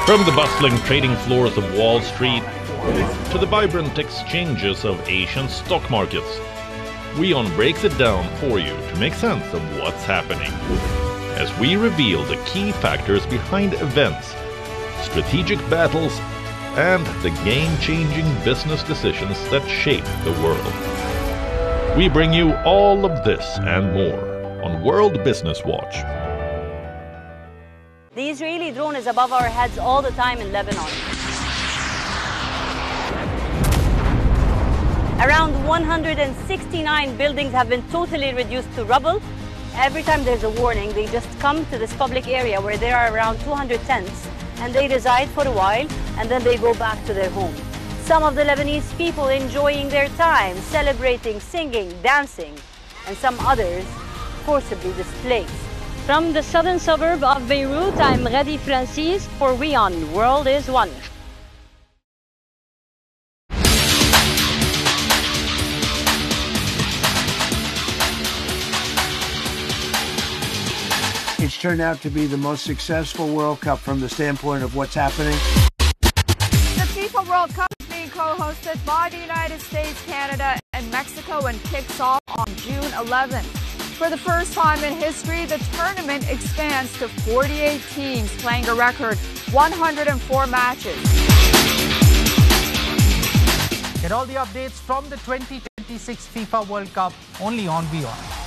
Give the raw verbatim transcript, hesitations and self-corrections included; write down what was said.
From the bustling trading floors of Wall Street to the vibrant exchanges of Asian stock markets, WION breaks it down for you to make sense of what's happening, as we reveal the key factors behind events, strategic battles, and the game-changing business decisions that shape the world. We bring you all of this and more on World Business Watch. The Israeli drone is above our heads all the time in Lebanon. Around one hundred sixty-nine buildings have been totally reduced to rubble. Every time there's a warning, they just come to this public area where there are around two hundred tents, and they reside for a while, and then they go back to their home. Some of the Lebanese people enjoying their time, celebrating, singing, dancing, and some others forcibly displaced. From the southern suburb of Beirut, I'm Radi Francis for WION, World is One. It's turned out to be the most successful World Cup from the standpoint of what's happening. The FIFA World Cup is being co-hosted by the United States, Canada, and Mexico and kicks off on June eleventh. For the first time in history, the tournament expands to forty-eight teams playing a record one hundred four matches. Get all the updates from the twenty twenty-six FIFA World Cup only on WION.